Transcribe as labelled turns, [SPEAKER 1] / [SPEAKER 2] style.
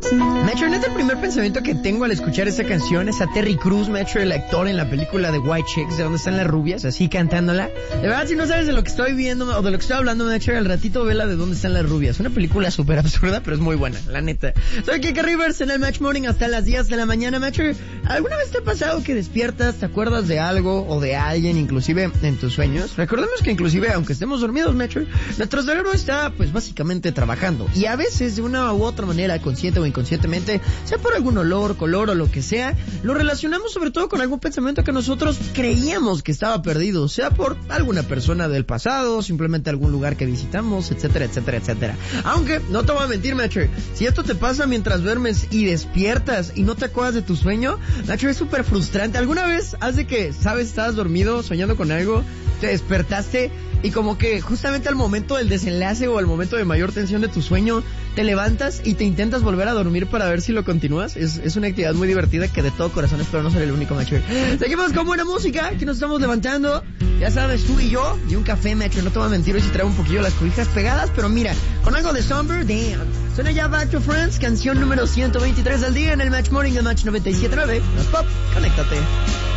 [SPEAKER 1] Metro, neta, el primer pensamiento que tengo al escuchar esta canción es a Terry Crews, Metro, el actor en la película de White Chicks, de donde están las rubias, así cantándola. De verdad, si no sabes de lo que estoy viendo o de lo que estoy hablando, Metro, al ratito vela de dónde están las rubias. Una película súper absurda, pero es muy buena, la neta. Soy Kike Rivers en el Match Morning hasta las 10 de la mañana, Metro. ¿Alguna vez te ha pasado que despiertas, te acuerdas de algo o de alguien, inclusive en tus sueños? Recordemos que inclusive, aunque estemos dormidos, Metro, nuestro cerebro está, pues, básicamente trabajando. Y a veces, de una u otra manera, consciente o inconscientemente, sea por algún olor, color o lo que sea, lo relacionamos sobre todo con algún pensamiento que nosotros creíamos que estaba perdido, sea por alguna persona del pasado, simplemente algún lugar que visitamos, etcétera, etcétera, etcétera. Aunque, no te voy a mentir, Macho, si esto te pasa mientras duermes y despiertas y no te acuerdas de tu sueño, Macho, es súper frustrante. ¿Alguna vez hace que, sabes, estabas dormido, soñando con algo, te despertaste y como que justamente al momento del desenlace o al momento de mayor tensión de tu sueño, te levantas y te intentas volver a dormir para ver si lo continúas? Es una actividad muy divertida que de todo corazón espero no ser el único, Macho. Seguimos con buena música, que nos estamos levantando, ya sabes, tú y yo, y un café, Macho, no te voy a mentir, hoy sí traigo un poquillo las cobijas pegadas, pero mira, con algo de Somber, damn. Suena ya Back to Friends, canción número 123 del día en el Match Morning de Match 97.9. Pop, conéctate.